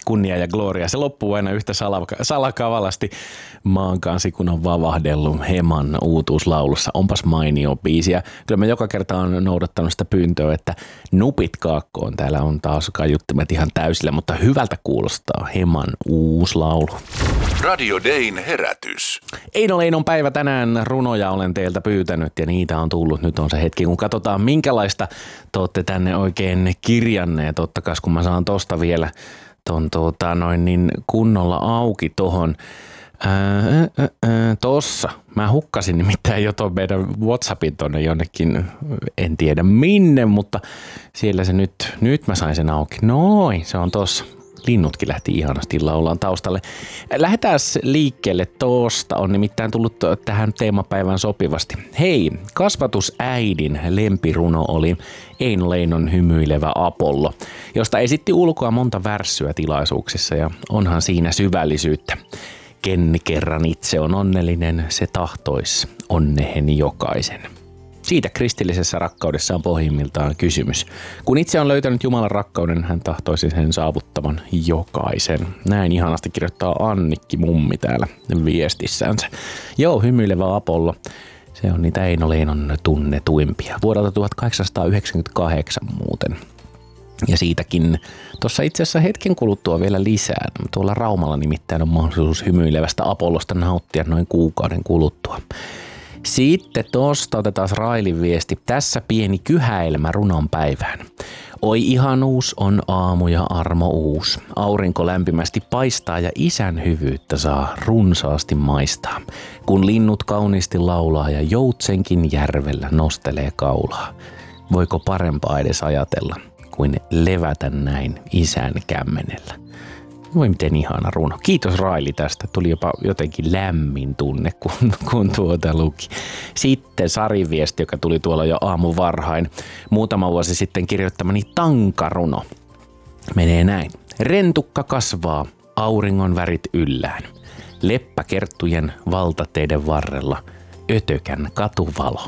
kunnia ja gloria. Se loppuu aina yhtä salakavalasti. Maan kansi, kun on vavahdellut Heman uutuuslaulussa. Onpas mainio biisi. Ja kyllä mä joka kerta on noudattanut sitä pyyntöä, että nupit kaakkoon. Täällä on taas kaiuttimet ihan täysillä, mutta hyvältä kuulostaa Heman uusi laulu. Radio Dayn herätys. Eino Leinon päivä tänään, runoja olen teiltä pyytänyt ja niitä on tullut. Nyt on se hetki, kun katsotaan minkälaista te olette tänne oikein kirjanneet. Ottakas, kun mä saan tosta vielä ton kunnolla auki tohon. Tossa. Mä hukkasin nimittäin jo ton meidän WhatsAppin tonne jonnekin, en tiedä minne, mutta siellä se nyt mä sain sen auki. Noin, se on tossa. Linnutkin lähti ihanasti laulaan taustalle. Lähdetään liikkeelle tosta. On nimittäin tullut tähän teemapäivään sopivasti. Hei, kasvatusäidin lempiruno oli Eino Leinon Hymyilevä Apollo, josta esitti ulkoa monta värssyä tilaisuuksissa ja onhan siinä syvällisyyttä. Ken kerran itse on onnellinen, se tahtois onnehen jokaisen. Siitä kristillisessä rakkaudessa on pohjimmiltaan kysymys. Kun itse on löytänyt Jumalan rakkauden, hän tahtoisi sen saavuttavan jokaisen. Näin ihanasti kirjoittaa Annikki mummi täällä viestissänsä. Joo, Hymyilevä Apollo. Se on niitä Eino Leinon tunnetuimpia. Vuodelta 1898 muuten. Ja siitäkin tuossa itse asiassa hetken kuluttua vielä lisää. Tuolla Raumalla nimittäin on mahdollisuus Hymyilevästä Apollosta nauttia noin kuukauden kuluttua. Sitten tosta otetaan Railin viesti. Tässä pieni kyhäilmä runon päivään. Oi ihanuus on aamu ja armo uus. Aurinko lämpimästi paistaa ja isän hyvyyttä saa runsaasti maistaa. Kun linnut kauniisti laulaa ja joutsenkin järvellä nostelee kaulaa. Voiko parempaa edes ajatella kuin levätä näin isän kämmenellä? Voi miten ihana runo. Kiitos Raili tästä. Tuli jopa jotenkin lämmin tunne, kun tuota luki. Sitten Sarin viesti, joka tuli tuolla jo aamu varhain. Muutama vuosi sitten kirjoittamani tankaruno. Menee näin. Rentukka kasvaa, auringon värit yllään. Leppäkerttujen valtateiden varrella, ötökän katuvalo.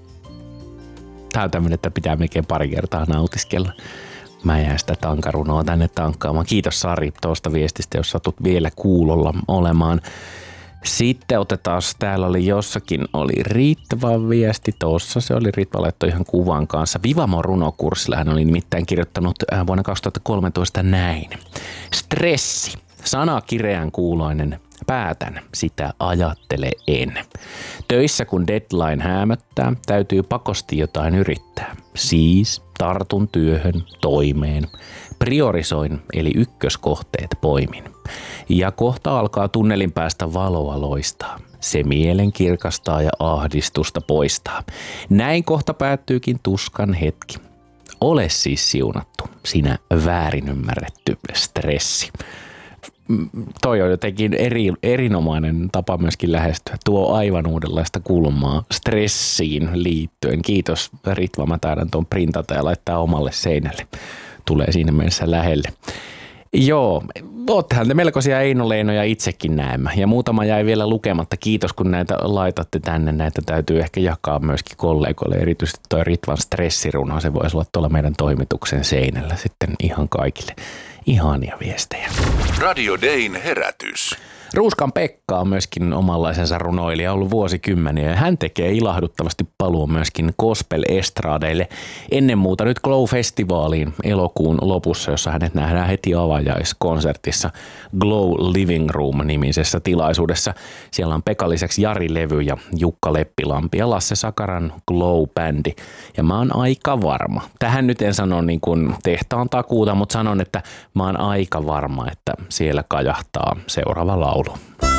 Tää on tämmönen, että pitää melkein pari kertaa nautiskella. Mä jään sitä tankarunoa tänne tankkaamaan. Kiitos Sari tuosta viestistä, jos satut vielä kuulolla olemaan. Sitten otetaan, täällä oli jossakin, oli Ritva viesti tuossa. Se oli Ritva laittoi ihan kuvan kanssa. Vivamo runokurssilla hän oli nimittäin kirjoittanut vuonna 2013 näin. Stressi, sana kireän kuuloinen. Päätän, sitä ajattele en. Töissä kun deadline häämöttää, täytyy pakosti jotain yrittää. Siis tartun työhön, toimeen. Priorisoin, eli ykköskohteet poimin. Ja kohta alkaa tunnelin päästä valoa loistaa. Se mielen kirkastaa ja ahdistusta poistaa. Näin kohta päättyykin tuskan hetki. Ole siis siunattu, sinä väärin ymmärretty stressi. Toi on jotenkin erinomainen tapa myöskin lähestyä. Tuo aivan uudenlaista kulmaa stressiin liittyen. Kiitos Ritva, mä taidan tuon printata ja laittaa omalle seinälle. Tulee siinä mielessä lähelle. Joo, oottehan te melkoisia Eino Leinoja itsekin näemmä. Ja muutama jäi vielä lukematta. Kiitos kun näitä laitatte tänne. Näitä täytyy ehkä jakaa myöskin kollegoille. Erityisesti toi Ritvan stressiruno. Se voisi olla tuolla meidän toimituksen seinällä sitten ihan kaikille. Ihania viestejä. Radio Dayn herätys. Ruuskan Pekka on myöskin omanlaisensa runoilija ollut vuosikymmeniä ja hän tekee ilahduttavasti paluun myöskin gospel-estradeille. Ennen muuta nyt Glow-festivaaliin elokuun lopussa, jossa hänet nähdään heti avajaiskonsertissa Glow Living Room-nimisessä tilaisuudessa. Siellä on Pekan lisäksi Jari Levy ja Jukka Leppilampi ja Lasse Sakaran Glow-bändi. Ja mä oon aika varma. Tähän nyt en sano niin kuin tehtaan takuuta, mutta sanon, että mä oon aika varma, että siellä kajahtaa seuraava laulu.